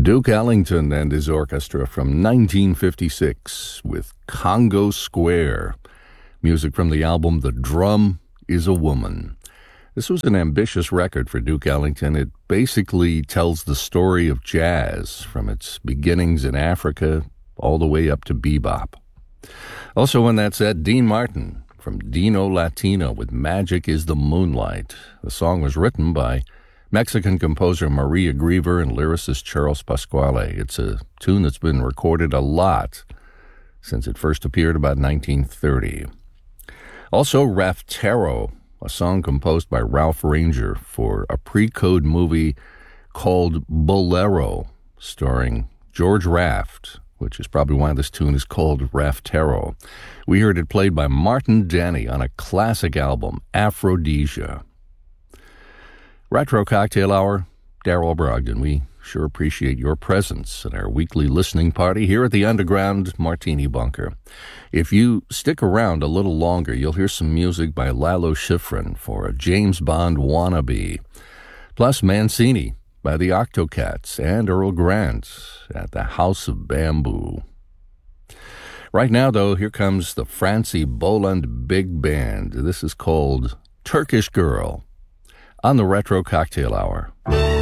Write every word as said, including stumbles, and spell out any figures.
Duke Ellington and his orchestra from nineteen fifty-six with Congo Square. Music from the album The Drum is a Woman. This was an ambitious record for Duke Ellington. It basically tells the story of jazz from its beginnings in Africa all the way up to bebop. Also on that set, Dean Martin from Dino Latino with Magic is the Moonlight. The song was written by Mexican composer Maria Griever and lyricist Charles Pasquale. It's a tune that's been recorded a lot since it first appeared about nineteen thirty. Also, Raftero, a song composed by Ralph Ranger for a pre-code movie called Bolero, starring George Raft, which is probably why this tune is called Raftero. We heard it played by Martin Denny on a classic album, Aphrodisia. Retro Cocktail Hour, Darryl Brogdon. We sure appreciate your presence at our weekly listening party here at the Underground Martini Bunker. If you stick around a little longer, you'll hear some music by Lalo Schifrin for a James Bond wannabe, plus Mancini by the Octocats and Earl Grant at the House of Bamboo. Right now, though, here comes the Francie Boland Big Band. This is called Turkish Girl on the Retro Cocktail Hour.